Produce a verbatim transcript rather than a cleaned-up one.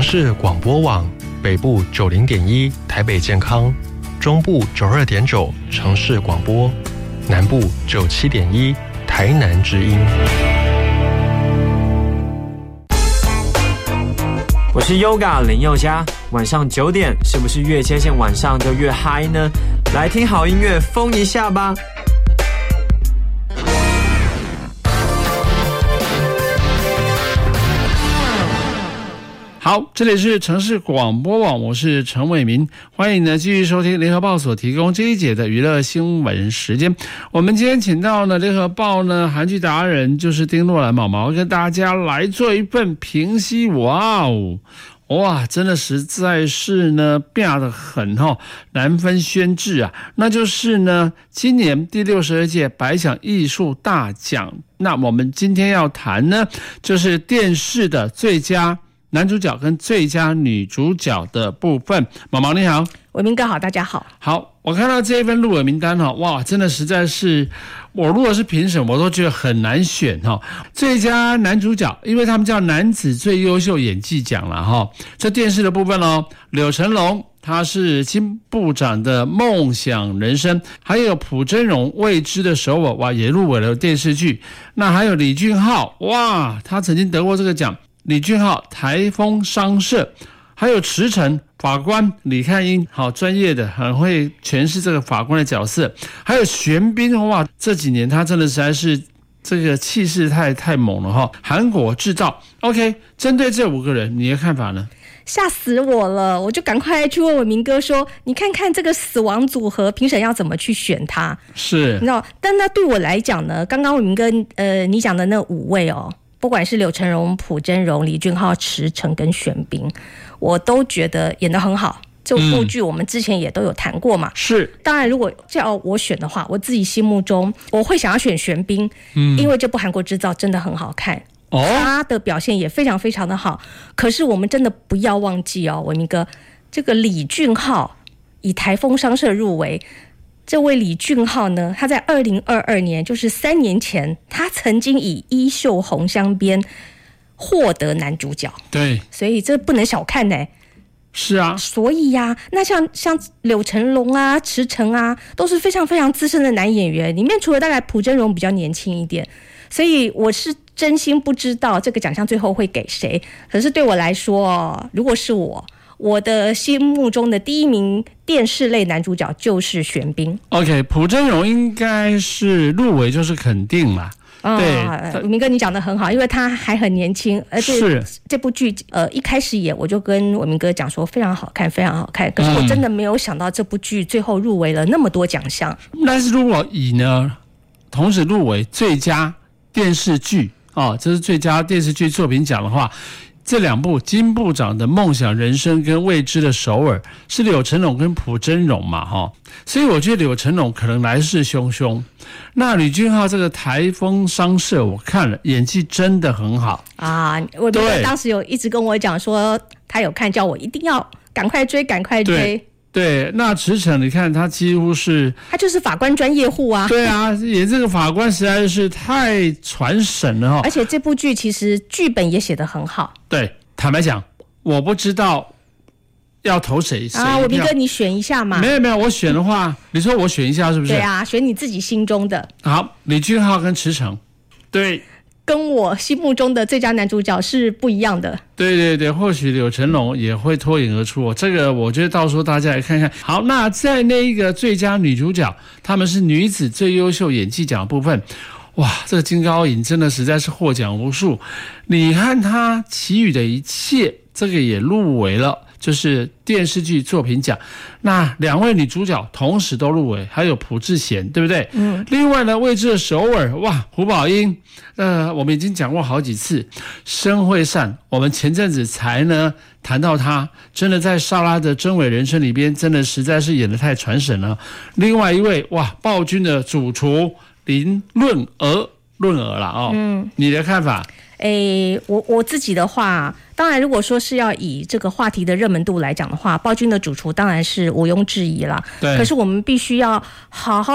市广播网，北部九零点一台北健康，中部九二点九城市广播，南部九七点一台南之音。 我是 Yoga 林宥嘉，晚上九点是不是越接近晚上就越嗨呢？来听好音乐，疯一下吧！ 好，这里是城市广播网，我是陈伟民，欢迎呢继续收听联合报所提供这一节的娱乐新闻时间。我们今天请到呢联合报呢韩剧达人，就是丁若兰毛毛，跟大家来做一份评析。哇哦！哇，真的实在是呢变得很哦难分轩轾啊！那就是呢今年第六十二届百想艺术大奖。那我们今天要谈呢，就是电视的最佳男主角跟最佳女主角的部分。毛毛你好。 伟民哥好，大家好。 好，我看到这一份入围名单哈，哇，真的实在是，我如果是评审，我都觉得很难选哈。最佳男主角，因为他们叫男子最优秀演技奖了哈。这电视的部分哦，柳成龙他是金部长的梦想人生，还有朴真荣未知的首尔，哇，也入围了电视剧。那还有李俊浩，哇，他曾经得过这个奖。李俊浩台风商社，还有池诚法官李汉英，好专业的，很会诠释这个法官的角色。还有玄彬，哇，这几年他真的实在是这个气势太太猛了哈。韩国制造 ，OK， 针对这五个人，你的看法呢？ 吓死我了！我就赶快去问伟民哥说，你看看这个死亡组合，评审要怎么去选他？ 是， 你知道？但那对我来讲呢，刚刚伟民哥呃你讲的那五位哦。不管是柳成荣、朴真荣、李俊浩、池诚跟玄彬，我都觉得演得很好。这部剧我们之前也都有谈过嘛。 是， 当然如果叫我选的话，我自己心目中我会想要选玄彬，嗯，因为这部韩国制造真的很好看，哦，他的表现也非常非常的好。可是我们真的不要忘记哦，伟民哥，这个李俊浩以台风商社入围。这位李俊浩呢，他在二零二二年，就是三年前，他曾经以《衣袖红镶边》获得男主角。 对， 所以这不能小看呢、欸。 是啊， 所以呀、啊，那像像柳成龙啊、池诚啊，都是非常非常资深的男演员。里面除了大概朴真荣比较年轻一点，所以我是真心不知道这个奖项最后会给谁。可是对我来说，如果是我。我的心目中的第一名电视类男主角就是玄彬。 OK， 朴真荣应该是入围就是肯定啦。 哦、对，明哥你讲得很好，因为他还很年轻，而且这部剧呃一开始演我就跟伟明哥讲说非常好看，非常好看。可是我真的没有想到这部剧最后入围了那么多奖项。 但是如果以呢，同时入围最佳电视剧哦，这是最佳电视剧作品奖的话。这两部金部长的梦想人生跟未知的首尔是柳成龙跟朴真荣嘛哈，所以我觉得柳成龙可能来势汹汹。那李俊浩这个台风商社我看了，演技真的很好啊！我当时有一直跟我讲说他有看，叫我一定要赶快追，赶快追。 对对，那池诚你看他几乎是他就是法官专业户啊。 对啊，演这个法官实在是太传神了哈。 而且这部剧其实剧本也写得很好。 对，坦白讲，我不知道要投谁啊。我明哥，你选一下嘛。 没有没有，我选的话，你说我选一下是不是？ 对啊，选你自己心中的。 好，李俊浩跟池诚，对。 跟我心目中的最佳男主角是不一样的。 对对对，或许柳成龙也会脱颖而出、哦、这个我觉得到时候大家来看看。好，那在那一个最佳女主角，他们是女子最优秀演技奖的部分，哇，这个金高银真的实在是获奖无数。你看她其余的一切，这个也入围了，就是电视剧作品奖。那两位女主角同时都入围，还有朴智贤，对不对？嗯。另外呢，未知的首尔，哇，胡宝英，呃，我们已经讲过好几次。申惠善，我们前阵子才呢谈到她，真的在莎拉的真伪人生里边，真的实在是演得太传神了。另外一位，哇，暴君的主厨林润儿，润儿啦哦，嗯，你的看法？ 诶，我我自己的话，当然如果说是要以这个话题的热门度来讲的话，暴君的主厨当然是毋庸置疑啦。对。可是我们必须要好好